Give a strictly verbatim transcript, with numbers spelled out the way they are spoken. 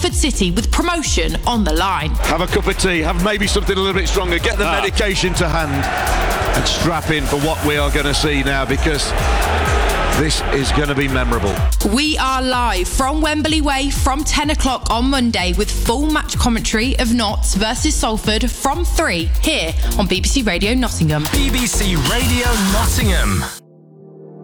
Salford City with promotion on the line. Have a cup of tea, have maybe something a little bit stronger, get the ah. medication to hand and strap in for what we are going to see now, because this is going to be memorable. We are live from Wembley Way from ten o'clock on Monday with full match commentary of Notts versus Salford from three here on B B C Radio Nottingham. B B C Radio Nottingham.